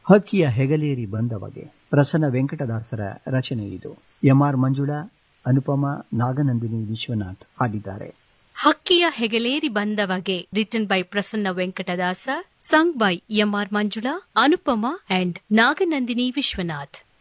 ಹಕ್ಕಿಯ ಹೆಗಲೇರಿ ಬಂದವಗೆ ಪ್ರಸನ್ನ ವೆಂಕಟದಾಸರ ರಚನೆ ಇದು. ಎಂ.ಆರ್. ಮಂಜುಳಾ, ಅನುಪಮ, ನಾಗನಂದಿನಿ ವಿಶ್ವನಾಥ್ ಹಾಡಿದ್ದಾರೆ. ಹಕ್ಕಿಯ ಹೆಗಲೇರಿ ಬಂದವಗೆ, written by Prasanna ವೆಂಕಟದಾಸ, sung by MR. Manjula, Anupama and ನಾಗನಂದಿನಿ Vishwanath.